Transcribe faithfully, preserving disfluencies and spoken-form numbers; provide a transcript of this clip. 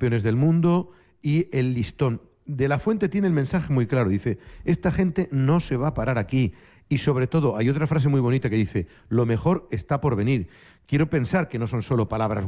campeones del mundo y el listón. De la Fuente tiene el mensaje muy claro, dice, esta gente no se va a parar aquí. Y sobre todo, hay otra frase muy bonita que dice, lo mejor está por venir. Quiero pensar que no son solo palabras